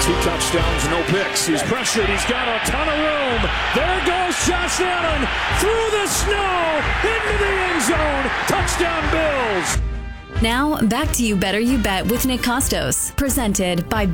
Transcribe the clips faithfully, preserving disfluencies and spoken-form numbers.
Two touchdowns, no picks. He's pressured. He's got a ton of room. There goes Josh Allen through the snow into the end zone. Touchdown, Bills. Now, back to You Better You Bet with Nick Costos, presented by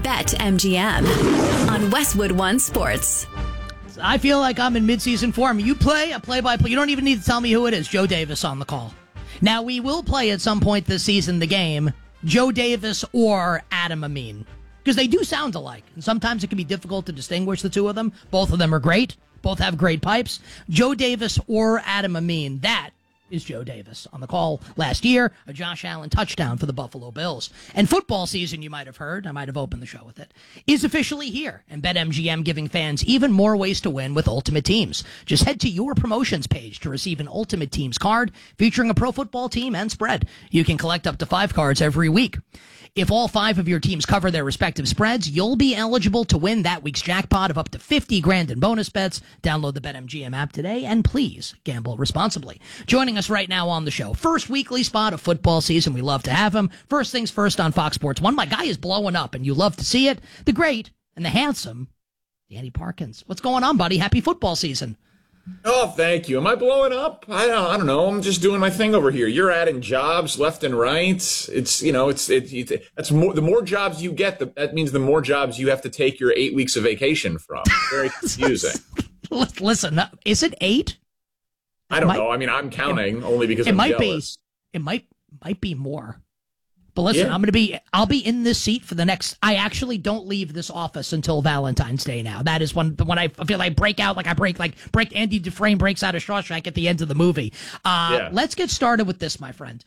BetMGM on Westwood One Sports. I feel like I'm in midseason form. You play a play-by-play. You don't even need to tell me who it is. Joe Davis on the call. Now, we will play at some point this season the game Joe Davis or Adam Amin, because they do sound alike, and sometimes it can be difficult to distinguish the two of them. Both of them are great. Both have great pipes. Joe Davis or Adam Amin, that is Joe Davis on the call last year, a Josh Allen touchdown for the Buffalo Bills. And football season, you might have heard, I might have opened the show with it, is officially here, and BetMGM giving fans even more ways to win with Ultimate Teams. Just head to your promotions page to receive an Ultimate Teams card featuring a pro football team and spread. You can collect up to five cards every week. If all five of your teams cover their respective spreads, you'll be eligible to win that week's jackpot of up to fifty grand in bonus bets. Download the BetMGM app today, and please gamble responsibly. Joining us right now on the show, first weekly spot of football season. We love to have him. First things first on Fox Sports one. My guy is blowing up, and you love to see it. The great and the handsome Danny Parkins. What's going on, buddy? Happy football season. Oh, thank you. Am I blowing up? I don't, I don't know. I'm just doing my thing over here. You're adding jobs left and right. It's, you know, it's, it, it that's more, the more jobs you get, the, that means the more jobs you have to take your eight weeks of vacation from. Very confusing. Listen, is it eight? I don't it know. might, I mean, I'm counting it, only because it I'm might jealous. be, it might, might be more. But listen, Yeah. I'm going to be, I'll be in this seat for the next, I actually don't leave this office until Valentine's Day now. That is when, when I feel I break out, like I break, like break, Andy Dufresne breaks out of Shawshank at the end of the movie. Uh, Yeah. Let's get started with this, my friend.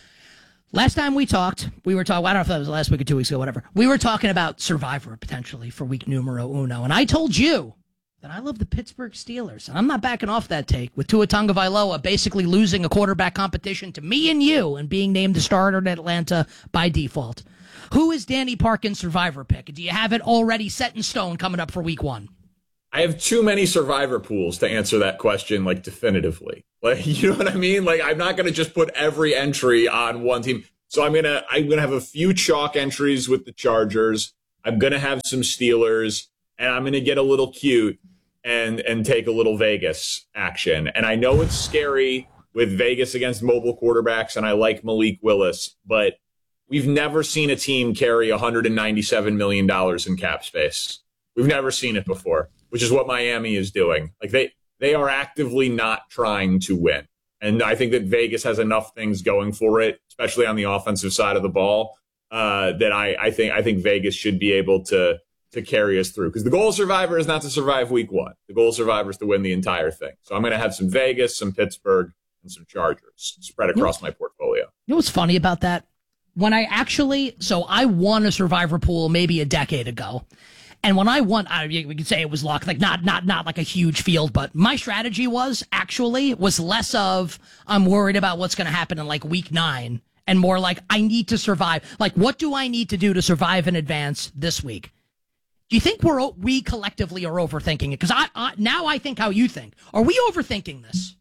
Last time we talked, we were talking, I don't know if that was last week or two weeks ago, whatever. We were talking about Survivor potentially for week numero uno. And I told you that I love the Pittsburgh Steelers. And I'm not backing off that take, with Tua Tagovailoa basically losing a quarterback competition to me and you and being named the starter in Atlanta by default. Who is Danny Parkins' Survivor pick? Do you have it already set in stone coming up for week one? I have too many Survivor pools to answer that question, like, definitively. Like, you know what I mean? Like, I'm not going to just put every entry on one team. So I'm going to, I'm going to have a few chalk entries with the Chargers. I'm going to have some Steelers, and I'm going to get a little cute and and take a little Vegas action. And I know it's scary with Vegas against mobile quarterbacks, and I like Malik Willis, but we've never seen a team carry one hundred ninety-seven million dollars in cap space. We've never seen it before, which is what Miami is doing. Like they they are actively not trying to win. And I think that Vegas has enough things going for it, especially on the offensive side of the ball, uh, that I, I think I think Vegas should be able to to carry us through. Because the goal of Survivor is not to survive week one. The goal of Survivor is to win the entire thing. So I'm going to have some Vegas, some Pittsburgh, and some Chargers spread across my portfolio. You know what's funny about that? When I actually, so I won a Survivor pool maybe a decade ago. And when I won, I, we could say it was luck, like not, not, not like a huge field, but my strategy was actually was less of, I'm worried about what's going to happen in like week nine, and more like I need to survive. Like, what do I need to do to survive in advance this week? Do you think we're, we collectively are overthinking it? Because I, I, now I think how you think. Are we overthinking this?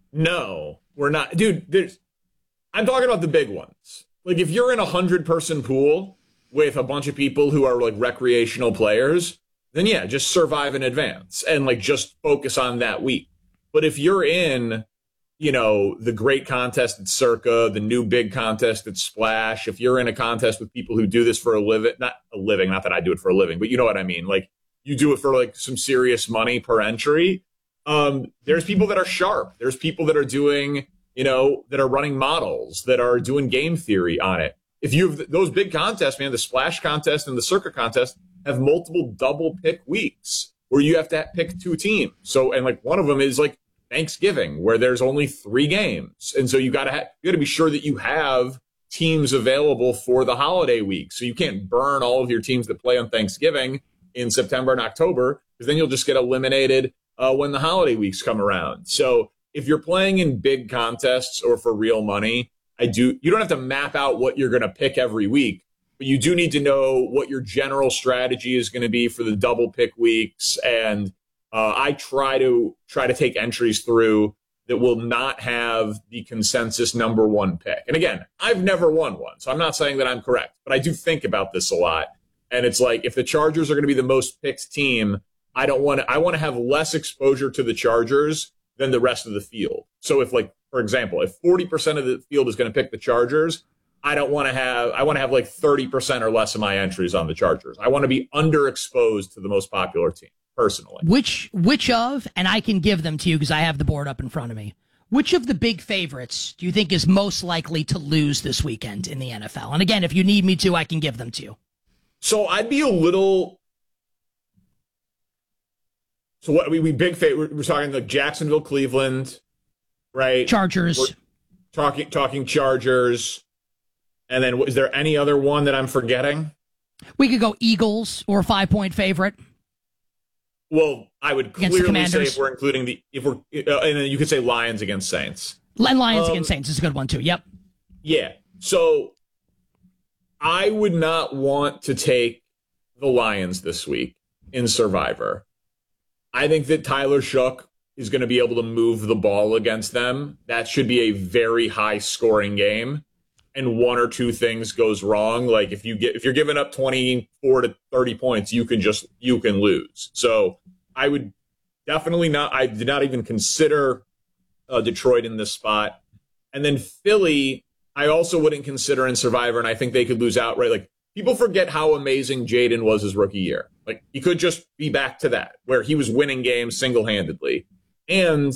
No, we're not. Dude, there's, I'm talking about the big ones. Like, if you're in a hundred-person pool with a bunch of people who are, like, recreational players, then, yeah, just survive in advance and, like, just focus on that week. But if you're in, you know, the great contest at Circa, the new big contest at Splash, if you're in a contest with people who do this for a living, not a living, not that I do it for a living, but you know what I mean? Like, you do it for, like, some serious money per entry. Um, there's people that are sharp. There's people that are doing, you know, that are running models, that are doing game theory on it. If you have those big contests, man, the Splash contest and the Circa contest have multiple double pick weeks where you have to pick two teams. So, and like one of them is like Thanksgiving, where there's only three games. And so you got to ha- you got to be sure that you have teams available for the holiday week. So you can't burn all of your teams that play on Thanksgiving in September and October, because then you'll just get eliminated uh, when the holiday weeks come around. So if you're playing in big contests or for real money, I do, you don't have to map out what you're going to pick every week, but you do need to know what your general strategy is going to be for the double pick weeks. And uh, I try to try to take entries through that will not have the consensus number one pick. And again, I've never won one, so I'm not saying that I'm correct, but I do think about this a lot. And it's like, if the Chargers are going to be the most picked team, I don't want to, I want to have less exposure to the Chargers than the rest of the field. So if, like, for example, if forty percent of the field is going to pick the Chargers, I don't want to have, I want to have like thirty percent or less of my entries on the Chargers. I want to be underexposed to the most popular team, personally. Which, which of, and I can give them to you because I have the board up in front of me, which of the big favorites do you think is most likely to lose this weekend in the N F L? And again, if you need me to, I can give them to you. So I'd be a little, so what, we, we big favorite, we're talking like Jacksonville, Cleveland, right? Chargers. We're talking, talking Chargers. And then is there any other one that I'm forgetting? We could go Eagles or five-point favorite. Well, I would Against clearly say if we're including the, if we're, uh, and then you could say Lions against Saints. And Lions um, against Saints is a good one too. Yep. Yeah. So I would not want to take the Lions this week in Survivor. I think that Tyler Shough is going to be able to move the ball against them. That should be a very high scoring game. And one or two things goes wrong. Like if you get, if you're giving up twenty-four to thirty points, you can just, you can lose. So I would definitely not, I did not even consider uh, Detroit in this spot. And then Philly, I also wouldn't consider in Survivor. And I think they could lose outright. Like people forget how amazing Jaden was his rookie year. Like he could just be back to that where he was winning games single-handedly. And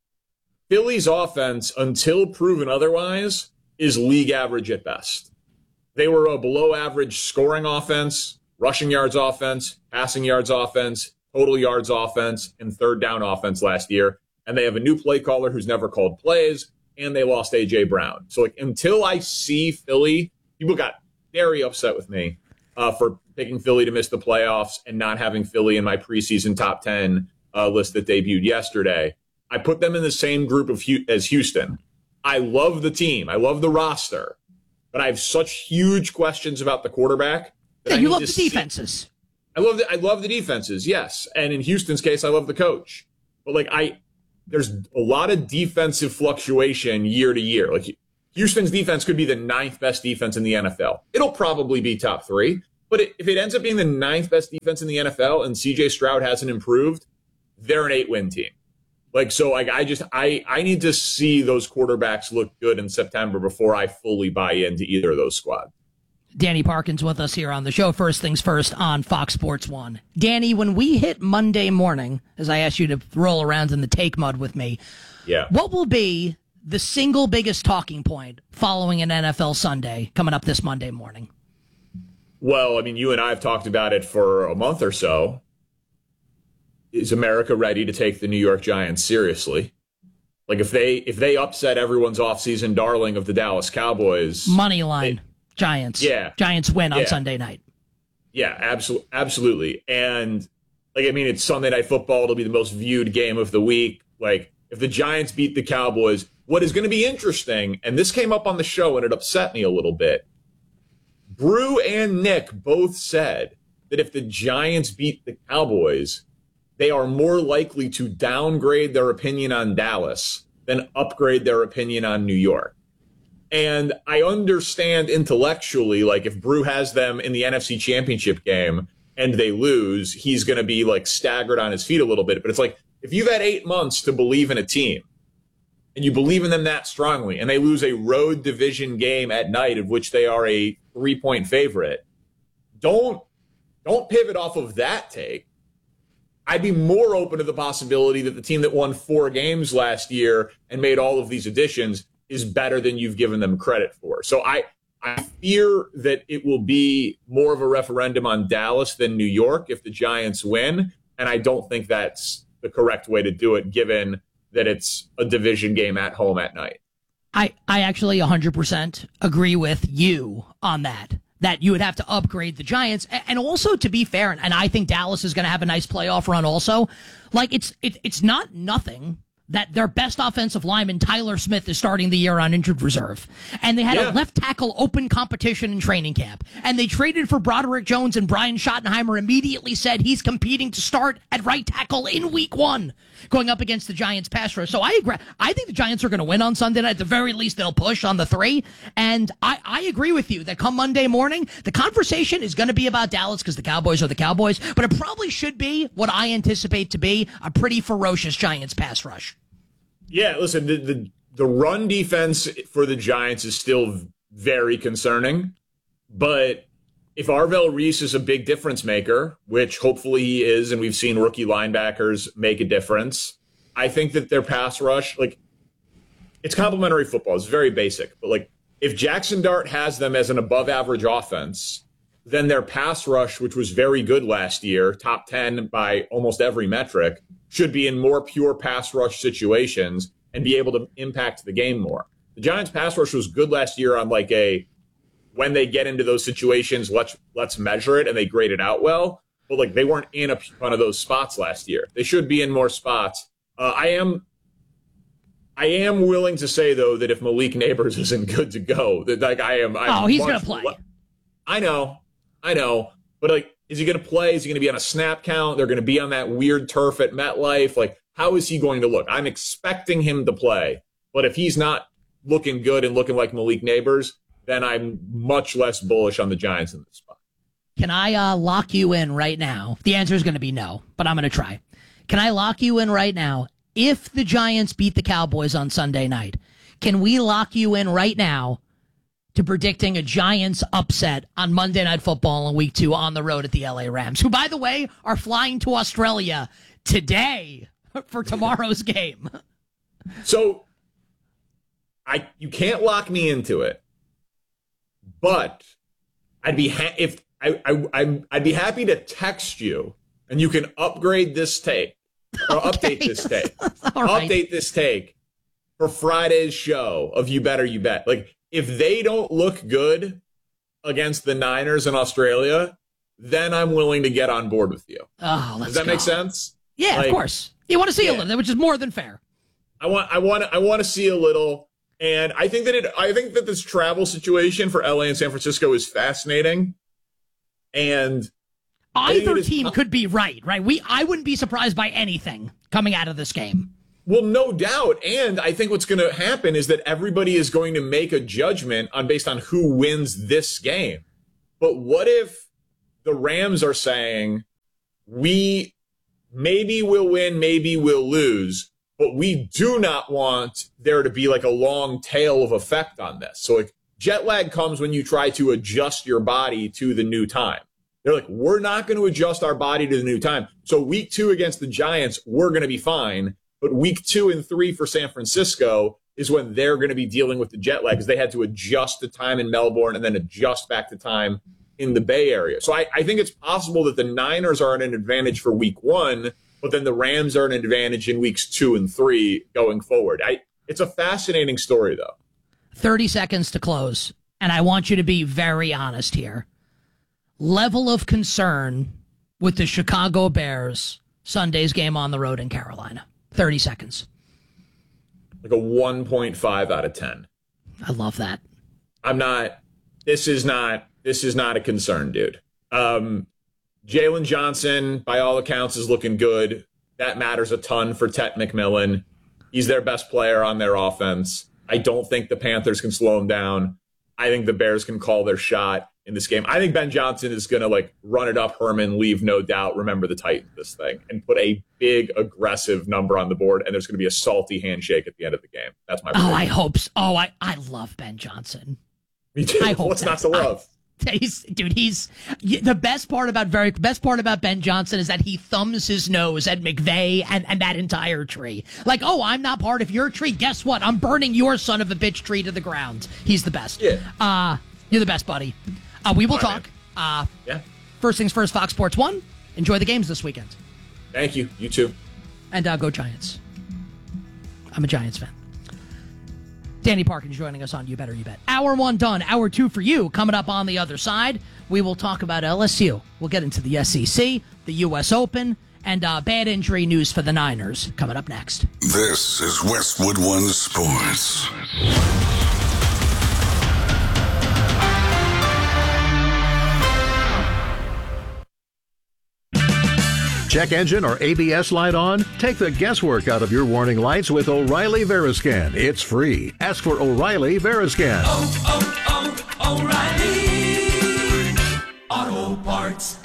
Philly's offense, until proven otherwise, is league average at best. They were a below average scoring offense, rushing yards offense, passing yards offense, total yards offense, and third down offense last year. And they have a new play caller who's never called plays, and they lost A J Brown. So like until I see Philly, people got very upset with me uh, for picking Philly to miss the playoffs and not having Philly in my preseason top ten uh, list that debuted yesterday. I put them in the same group of Hu- as Houston. I love the team. I love the roster. But I have such huge questions about the quarterback. Yeah, you love the defenses. See. I love the, I love the defenses, yes. And in Houston's case, I love the coach. But, like, I there's a lot of defensive fluctuation year to year. Like, Houston's defense could be the ninth best defense in the N F L. It'll probably be top three. But it, if it ends up being the ninth best defense in the N F L and C J Stroud hasn't improved, they're an eight-win team. Like, so, like, I just, I, I need to see those quarterbacks look good in September before I fully buy into either of those squads. Danny Parkins with us here on the show. First things first on Fox Sports one. Danny, when we hit Monday morning, as I asked you to roll around in the take mud with me, yeah, what will be the single biggest talking point following an N F L Sunday coming up this Monday morning? Well, I mean, you and I have talked about it for a month or so. Is America ready to take the New York Giants seriously? Like if they if they upset everyone's offseason darling of the Dallas Cowboys, money line, they, Giants, yeah, Giants win yeah. on Sunday night. Yeah, absolutely, absolutely. And like I mean, it's Sunday Night Football. It'll be the most viewed game of the week. Like if the Giants beat the Cowboys, what is going to be interesting, and this came up on the show and it upset me a little bit. Brew and Nick both said that if the Giants beat the Cowboys, they are more likely to downgrade their opinion on Dallas than upgrade their opinion on New York. And I understand intellectually, like if Brew has them in the N F C Championship game and they lose, he's going to be like staggered on his feet a little bit. But it's like, if you've had eight months to believe in a team and you believe in them that strongly and they lose a road division game at night of which they are a three point favorite, don't, don't pivot off of that take. I'd be more open to the possibility that the team that won four games last year and made all of these additions is better than you've given them credit for. So I, I fear that it will be more of a referendum on Dallas than New York if the Giants win. And I don't think that's the correct way to do it, given that it's a division game at home at night. I, I actually one hundred percent agree with you on that. That you would have to upgrade the Giants. And also, to be fair, and I think Dallas is going to have a nice playoff run also, like it's it, it's not nothing that their best offensive lineman, Tyler Smith, is starting the year on injured reserve. And they had Yeah. a left tackle open competition in training camp. And they traded for Broderick Jones, and Brian Schottenheimer immediately said he's competing to start at right tackle in week one, going up against the Giants pass rush. So I agree. I think the Giants are going to win on Sunday night. At the very least, they'll push on the three. And I, I agree with you that come Monday morning, the conversation is going to be about Dallas because the Cowboys are the Cowboys. But it probably should be what I anticipate to be a pretty ferocious Giants pass rush. Yeah, listen, the, the the run defense for the Giants is still very concerning. But if Arvell Reese is a big difference maker, which hopefully he is, and we've seen rookie linebackers make a difference, I think that their pass rush, like, it's complementary football. It's very basic. But, like, if Jackson Dart has them as an above-average offense, then their pass rush, which was very good last year, top ten by almost every metric, should be in more pure pass rush situations and be able to impact the game more. The Giants' pass rush was good last year on like a, when they get into those situations, let's let's measure it, and they grade it out well. But like they weren't in a ton of those spots last year. They should be in more spots. Uh, I am, I am willing to say though that if Malik Neighbors isn't good to go, that like I am. I'm Oh, he's much going to play. le- I know, I know, but like. Is he going to play? Is he going to be on a snap count? They're going to be on that weird turf at MetLife. Like, how is he going to look? I'm expecting him to play. But if he's not looking good and looking like Malik Neighbors, then I'm much less bullish on the Giants in this spot. Can I uh, lock you in right now? The answer is going to be no, but I'm going to try. Can I lock you in right now? If the Giants beat the Cowboys on Sunday night, can we lock you in right now to predicting a Giants upset on Monday Night Football in week two on the road at the L A Rams, who, by the way, are flying to Australia today for tomorrow's game? So I you can't lock me into it, but I'd be ha- if I, I I'm, I'd be happy to text you and you can upgrade this take or Okay. update this take. All right. Update this take for Friday's show of You Better You Bet. Like, if they don't look good against the Niners in Australia, then I'm willing to get on board with you. Oh, let's Does that go. make sense? Yeah, Like, of course. You want to see yeah. a little, which is more than fair. I want, I want, I want to see a little, and I think that it, I think that this travel situation for L A and San Francisco is fascinating, and I think Either it is- team could be right, right? We, I wouldn't be surprised by anything coming out of this game. Well, no doubt. And I think what's going to happen is that everybody is going to make a judgment on based on who wins this game. But what if the Rams are saying, we maybe will win, maybe we'll lose, but we do not want there to be like a long tail of effect on this. So like jet lag comes when you try to adjust your body to the new time. They're like, we're not going to adjust our body to the new time. So week two against the Giants, we're going to be fine. But week two and three for San Francisco is when they're going to be dealing with the jet lag because they had to adjust the time in Melbourne and then adjust back to time in the Bay Area. So I, I think it's possible that the Niners are at an advantage for week one, but then the Rams are at an advantage in weeks two and three going forward. I, it's a fascinating story, though. thirty seconds to close, and I want you to be very honest here. Level of concern with the Chicago Bears Sunday's game on the road in Carolina. thirty seconds. Like a one point five out of ten. I love that. I'm not, this is not, this is not a concern, dude. Um, Jalen Johnson, by all accounts, is looking good. That matters a ton for Tet McMillan. He's their best player on their offense. I don't think the Panthers can slow him down. I think the Bears can call their shot in this game. I think Ben Johnson is going to like run it up Herman, leave no doubt, remember the Titans this thing, and put a big aggressive number on the board, and there's going to be a salty handshake at the end of the game. That's my Oh, prediction. I hope so. Oh, I, I love Ben Johnson. Me too. I hope What's not that's- to love? He's, dude, he's the best part about very best part about Ben Johnson is that he thumbs his nose at McVay and, and that entire tree. Like, oh, I'm not part of your tree. Guess what? I'm burning your son of a bitch tree to the ground. He's the best. Yeah. Uh, you're the best, buddy. Uh, we will All right, talk. Uh, Yeah. first things first, Fox Sports one. Enjoy the games this weekend. Thank you. You too. And uh, go Giants. I'm a Giants fan. Danny Parkins joining us on You Better You Bet. Hour one done. Hour two for you. Coming up on the other side, we will talk about L S U. We'll get into the S E C, the U S Open, And uh, bad injury news for the Niners coming up next. This is Westwood One Sports. Check engine or A B S light on? Take the guesswork out of your warning lights with O'Reilly Veriscan. It's free. Ask for O'Reilly Veriscan. Oh, oh, oh, O'Reilly Auto Parts.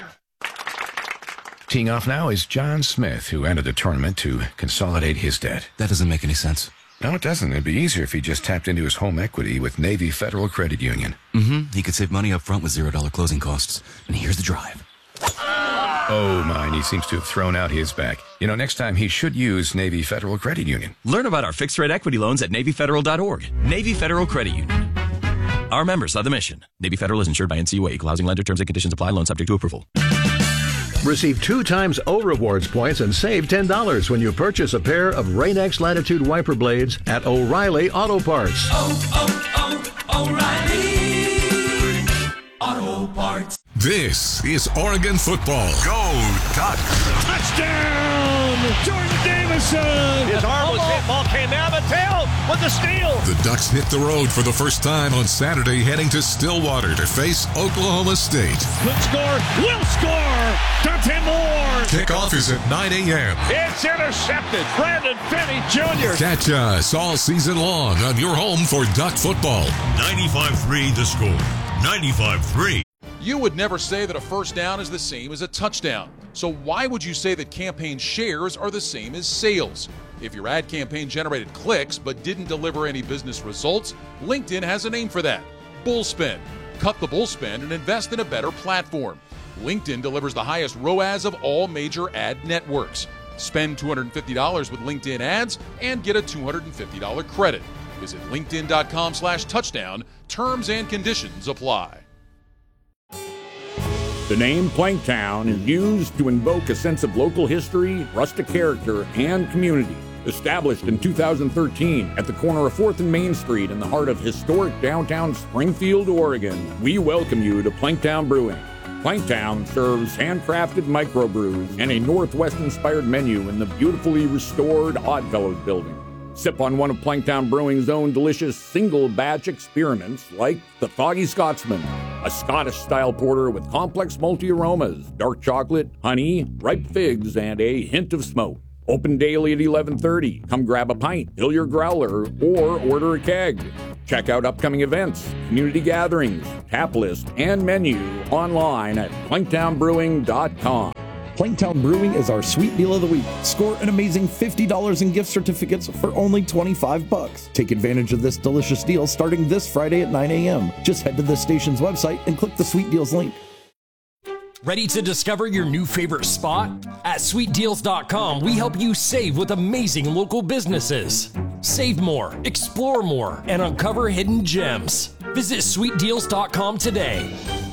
Teeing off now is John Smith, who entered the tournament to consolidate his debt. That doesn't make any sense. No, it doesn't. It'd be easier if he just tapped into his home equity with Navy Federal Credit Union. Mm-hmm. He could save money up front with zero dollar closing costs. And here's the drive. Oh, mine. He seems to have thrown out his back. You know, next time he should use Navy Federal Credit Union. Learn about our fixed-rate equity loans at Navy Federal dot org. Navy Federal Credit Union. Our members of the mission. Navy Federal is insured by N C U A. Equal housing lender. Terms and conditions apply. Loan subject to approval. Receive two times O Rewards points and save ten dollars when you purchase a pair of Rain-X Latitude wiper blades at O'Reilly Auto Parts. Oh, oh, oh, O'Reilly Auto Parts. This is Oregon football. Go Ducks! Touchdown! Jordan Davison! His arm was hit. Ball came down the tail with the steal. The Ducks hit the road for the first time on Saturday, heading to Stillwater to face Oklahoma State. Could score, will score! Dante Moore! Kickoff is at nine a.m. It's intercepted. Brandon Finney Junior Catch us all season long on your home for Duck football. ninety-five three The Score. ninety-five three. You would never say that a first down is the same as a touchdown. So why would you say that campaign shares are the same as sales? If your ad campaign generated clicks but didn't deliver any business results, LinkedIn has a name for that. Bullspend. Cut the bullspend and invest in a better platform. LinkedIn delivers the highest R O A S of all major ad networks. Spend two hundred fifty dollars with LinkedIn ads and get a two hundred fifty dollars credit. Visit linkedin.com slash touchdown. Terms and conditions apply. The name Planktown is used to invoke a sense of local history, rustic character, and community. Established in two thousand thirteen at the corner of fourth and Main Street in the heart of historic downtown Springfield, Oregon, we welcome you to Planktown Brewing. Planktown serves handcrafted microbrews and a Northwest-inspired menu in the beautifully restored Oddfellows building. Sip on one of Planktown Brewing's own delicious single-batch experiments like the Foggy Scotsman, a Scottish-style porter with complex multi-aromas, dark chocolate, honey, ripe figs, and a hint of smoke. Open daily at eleven thirty. Come grab a pint, fill your growler, or order a keg. Check out upcoming events, community gatherings, tap list, and menu online at planktown brewing dot com. Planktown Brewing is our sweet deal of the week. Score an amazing fifty dollars in gift certificates for only twenty-five bucks. Take advantage of this delicious deal starting this Friday at nine a.m. Just head to the station's website and click the Sweet Deals link. Ready to discover your new favorite spot? At sweet deals dot com, we help you save with amazing local businesses. Save more, explore more, and uncover hidden gems. Visit sweet deals dot com today.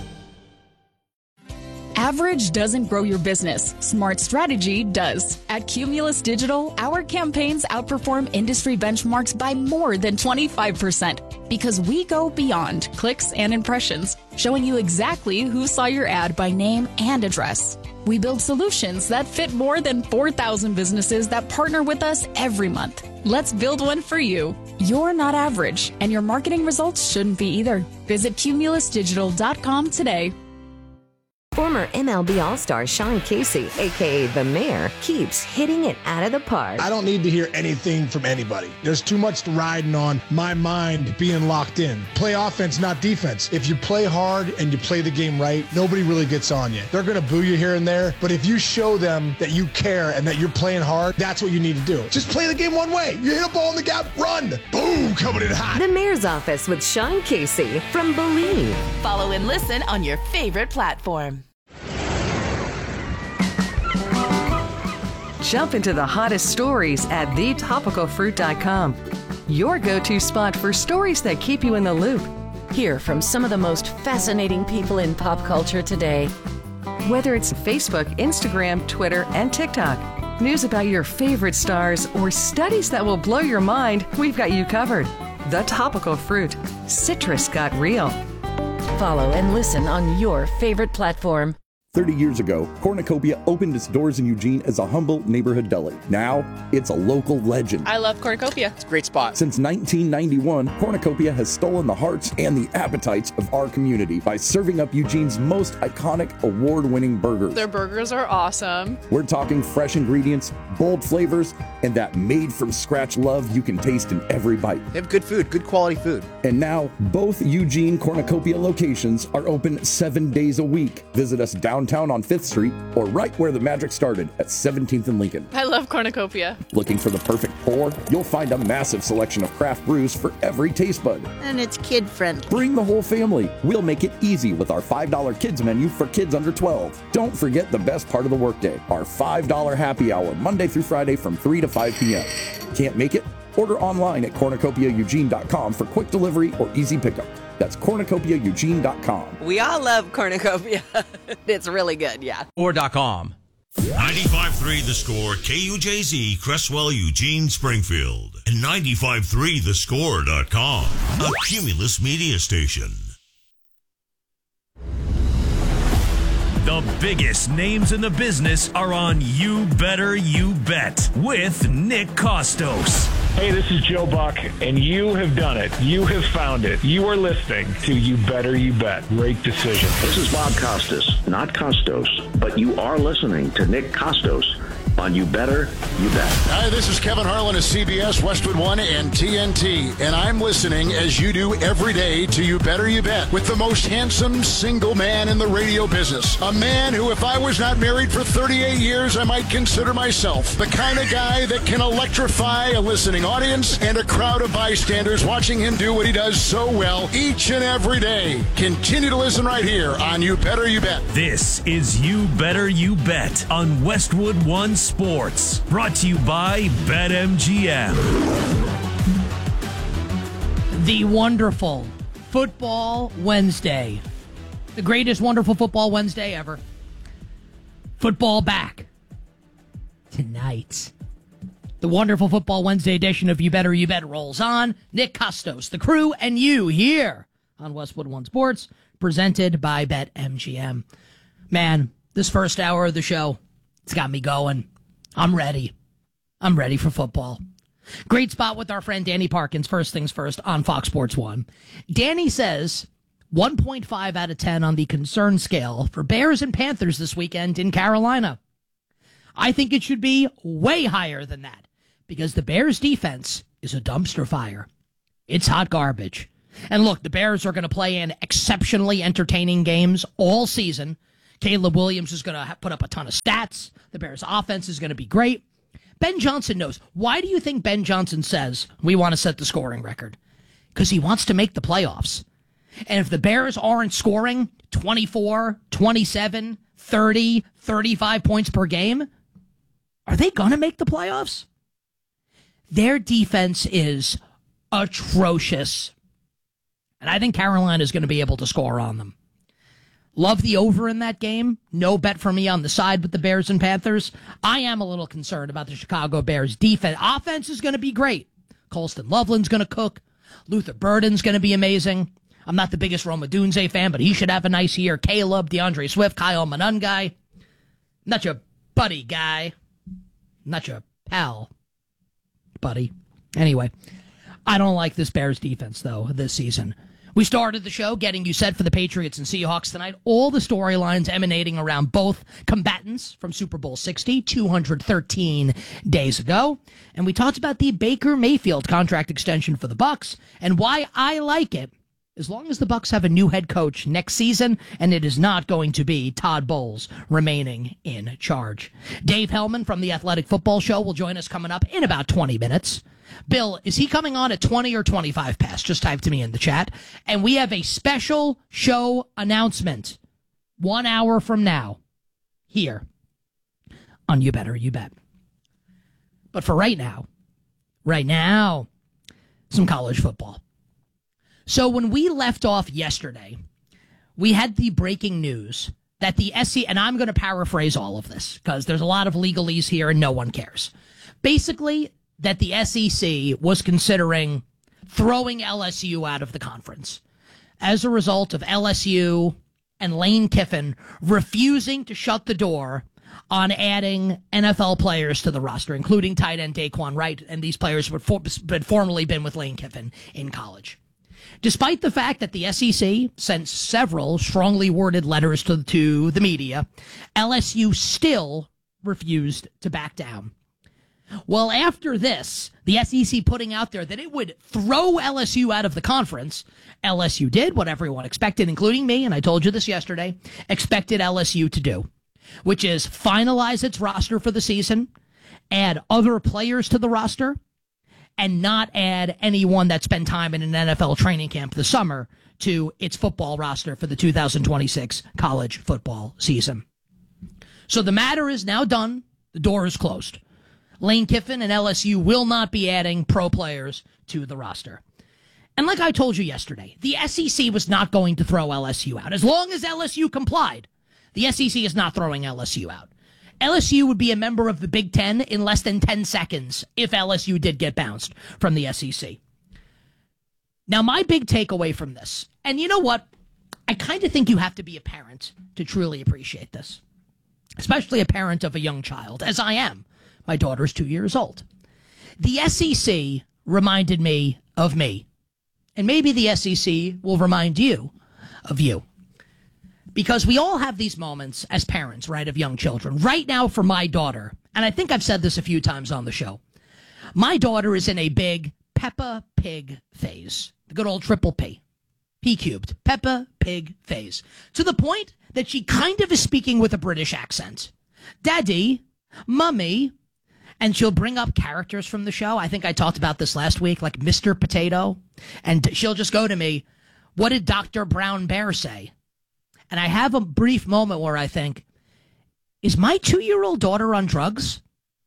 Average doesn't grow your business. Smart strategy does. At Cumulus Digital, our campaigns outperform industry benchmarks by more than twenty-five percent because we go beyond clicks and impressions, showing you exactly who saw your ad by name and address. We build solutions that fit more than four thousand businesses that partner with us every month. Let's build one for you. You're not average, and your marketing results shouldn't be either. Visit cumulus digital dot com today. Former M L B All-Star Sean Casey, a k a. The Mayor, keeps hitting it out of the park. I don't need to hear anything from anybody. There's too much riding on my mind being locked in. Play offense, not defense. If you play hard and you play the game right, nobody really gets on you. They're going to boo you here and there, but if you show them that you care and that you're playing hard, that's what you need to do. Just play the game one way. You hit a ball in the gap, run. Boom, coming in hot. The Mayor's Office with Sean Casey from Believe. Follow and listen on your favorite platform. Jump into the hottest stories at the topical fruit dot com. Your go-to spot for stories that keep you in the loop. Hear from some of the most fascinating people in pop culture today. Whether it's Facebook, Instagram, Twitter, and TikTok, news about your favorite stars, or studies that will blow your mind, we've got you covered. The Topical Fruit. Citrus got real. Follow and listen on your favorite platform. thirty years ago, Cornucopia opened its doors in Eugene as a humble neighborhood deli. Now, it's a local legend. I love Cornucopia. It's a great spot. Since nineteen ninety-one, Cornucopia has stolen the hearts and the appetites of our community by serving up Eugene's most iconic award-winning burgers. Their burgers are awesome. We're talking fresh ingredients, bold flavors, and that made-from-scratch love you can taste in every bite. They have good food, good quality food. And now, both Eugene Cornucopia locations are open seven days a week. Visit us downtown on fifth street or right where the magic started at seventeenth and Lincoln. I love Cornucopia. Looking for the perfect pour? You'll find a massive selection of craft brews for every taste bud. And it's kid-friendly. Bring the whole family. We'll make it easy with our five dollar kids menu for kids under twelve. Don't forget the best part of the workday, our five dollar happy hour, Monday through Friday from three to five p.m. Can't make it? Order online at cornucopia eugene dot com for quick delivery or easy pickup. That's cornucopia eugene dot com. We all love Cornucopia. It's really good, yeah. Or .com. ninety-five point three The Score, K U J Z, Cresswell, Eugene, Springfield. And ninety-five point three the score dot com, a Cumulus media station. The biggest names in the business are on You Better You Bet with Nick Costos. Hey, this is Joe Buck, and you have done it. You have found it. You are listening to You Better You Bet. Great decision. This is Bob Costas, not Costos, but you are listening to Nick Costos on You Better You Bet. Hi, this is Kevin Harlan of C B S, Westwood One, and T N T, and I'm listening as you do every day to You Better You Bet with the most handsome single man in the radio business. A man who, if I was not married for thirty-eight years, I might consider myself the kind of guy that can electrify a listening audience and a crowd of bystanders watching him do what he does so well each and every day. Continue to listen right here on You Better You Bet. This is You Better You Bet on Westwood One Sports, brought to you by BetMGM. The wonderful Football Wednesday. The greatest wonderful Football Wednesday ever. Football back tonight. The wonderful Football Wednesday edition of You Better You Bet rolls on. Nick Costos, the crew, and you here on Westwood One Sports, presented by BetMGM. Man, this first hour of the show, it's got me going. I'm ready. I'm ready for football. Great spot with our friend Danny Parkins, first things first, on Fox Sports one. Danny says one point five out of ten on the concern scale for Bears and Panthers this weekend in Carolina. I think it should be way higher than that because the Bears' defense is a dumpster fire. It's hot garbage. And look, the Bears are going to play in exceptionally entertaining games all season. Caleb Williams is going to put up a ton of stats. The Bears' offense is going to be great. Ben Johnson knows. Why do you think Ben Johnson says we want to set the scoring record? Because he wants to make the playoffs. And if the Bears aren't scoring twenty-four, twenty-seven, thirty, thirty-five points per game, are they going to make the playoffs? Their defense is atrocious. And I think Carolina is going to be able to score on them. Love the over in that game. No bet for me on the side with the Bears and Panthers. I am a little concerned about the Chicago Bears defense. Offense is going to be great. Colston Loveland's going to cook. Luther Burden's going to be amazing. I'm not the biggest Roma Dunze fan, but he should have a nice year. Caleb, DeAndre Swift, Kyle Manun guy. Not your buddy guy. Not your pal, buddy. Anyway, I don't like this Bears defense, though, this season. We started the show getting you set for the Patriots and Seahawks tonight. All the storylines emanating around both combatants from Super Bowl sixty, two hundred thirteen days ago. And we talked about the Baker Mayfield contract extension for the Bucs and why I like it, as long as the Bucs have a new head coach next season, and it is not going to be Todd Bowles remaining in charge. Dave Hellman from the Athletic Football Show will join us coming up in about twenty minutes. Bill, is he coming on at twenty or twenty-five past? Just type to me in the chat. And we have a special show announcement one hour from now here on You Better You Bet. But for right now, right now, some college football. So when we left off yesterday, we had the breaking news that the S E C, and I'm going to paraphrase all of this because there's a lot of legalese here and no one cares. Basically, that the S E C was considering throwing L S U out of the conference as a result of L S U and Lane Kiffin refusing to shut the door on adding N F L players to the roster, including tight end Daquan Wright, and these players would for, had formerly been with Lane Kiffin in college. Despite the fact that the S E C sent several strongly worded letters to, to the media, L S U still refused to back down. Well, after this, the S E C putting out there that it would throw L S U out of the conference, L S U did what everyone expected, including me, and I told you this yesterday, expected L S U to do, which is finalize its roster for the season, add other players to the roster, and not add anyone that spent time in an N F L training camp this summer to its football roster for the two thousand twenty-six college football season. So the matter is now done. The door is closed. Lane Kiffin and L S U will not be adding pro players to the roster. And like I told you yesterday, the S E C was not going to throw L S U out. As long as L S U complied, the S E C is not throwing L S U out. L S U would be a member of the Big Ten in less than ten seconds if L S U did get bounced from the S E C. Now, my big takeaway from this, and you know what? I kind of think you have to be a parent to truly appreciate this, especially a parent of a young child, as I am. My daughter's two years old. The S E C reminded me of me, and maybe the S E C will remind you of you. Because we all have these moments as parents, right, of young children. Right now for my daughter, and I think I've said this a few times on the show, my daughter is in a big Peppa Pig phase. The good old triple P. P cubed. Peppa Pig phase. To the point that she kind of is speaking with a British accent. Daddy, Mummy, and she'll bring up characters from the show. I think I talked about this last week, like Mister Potato. And she'll just go to me, what did Doctor Brown Bear say? And I have a brief moment where I think, is my two-year-old daughter on drugs?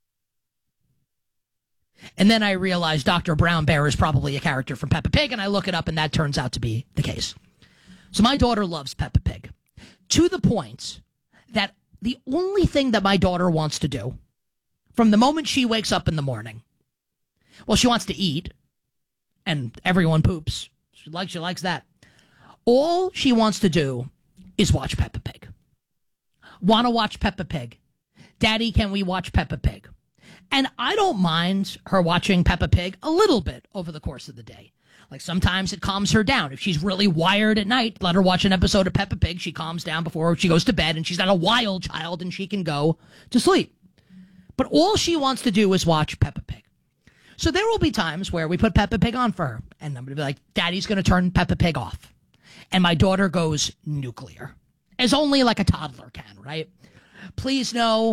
And then I realize Doctor Brown Bear is probably a character from Peppa Pig, and I look it up, and that turns out to be the case. So my daughter loves Peppa Pig, to the point that the only thing that my daughter wants to do from the moment she wakes up in the morning, well, she wants to eat, and everyone poops. She likes, she likes that. All she wants to do is watch Peppa Pig. Want to watch Peppa Pig. Daddy, can we watch Peppa Pig? And I don't mind her watching Peppa Pig a little bit over the course of the day. Like sometimes it calms her down. If she's really wired at night, let her watch an episode of Peppa Pig. She calms down before she goes to bed, and she's not a wild child and she can go to sleep. But all she wants to do is watch Peppa Pig. So there will be times where we put Peppa Pig on for her, and I'm going to be like, Daddy's going to turn Peppa Pig off. And my daughter goes nuclear, as only like a toddler can, right? Please no.